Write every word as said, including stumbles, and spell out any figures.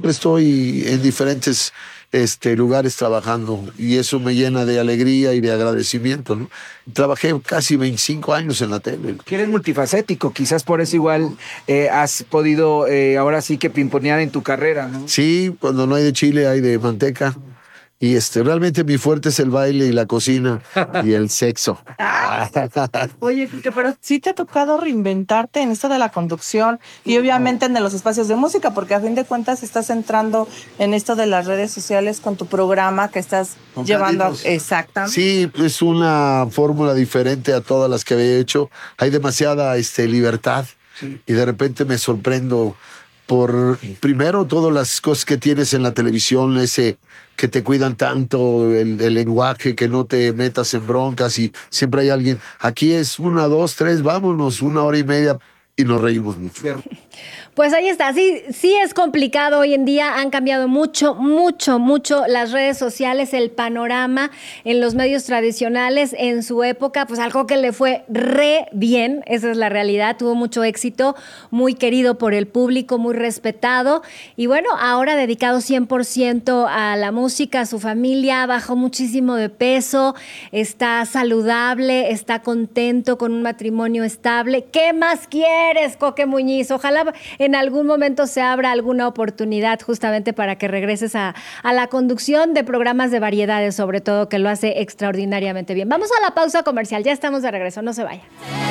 siempre estoy en diferentes este, lugares trabajando y eso me llena de alegría y de agradecimiento, ¿no? Trabajé casi veinticinco años en la tele. Que eres multifacético, quizás por eso igual eh, has podido eh, ahora sí que pimponear en tu carrera, ¿no? Sí, cuando no hay de chile hay de manteca. Y este, realmente mi fuerte es el baile y la cocina y el sexo. Oye, Quique, pero sí te ha tocado reinventarte en esto de la conducción y obviamente en los espacios de música, porque a fin de cuentas estás entrando en esto de las redes sociales con tu programa que estás Con llevando. A... Candidos. Exactamente. Sí, es una fórmula diferente a todas las que había hecho. Hay demasiada este, libertad sí. Y de repente me sorprendo por, primero, todas las cosas que tienes en la televisión, ese que te cuidan tanto, el, el lenguaje, que no te metas en broncas y siempre hay alguien. Aquí es una, dos, tres, vámonos, una hora y media y nos reímos mucho. Pues ahí está, sí, sí es complicado hoy en día, han cambiado mucho, mucho, mucho las redes sociales, el panorama en los medios tradicionales. En su época, pues algo que le fue re bien, esa es la realidad, tuvo mucho éxito, muy querido por el público, muy respetado y bueno, ahora dedicado cien por ciento a la música, a su familia, bajó muchísimo de peso, está saludable, está contento con un matrimonio estable. ¿Qué más quieres, Coque Muñiz? Ojalá en algún momento se abra alguna oportunidad justamente para que regreses a, a la conducción de programas de variedades, sobre todo, que lo hace extraordinariamente bien. Vamos a la pausa comercial, ya estamos de regreso, no se vayan.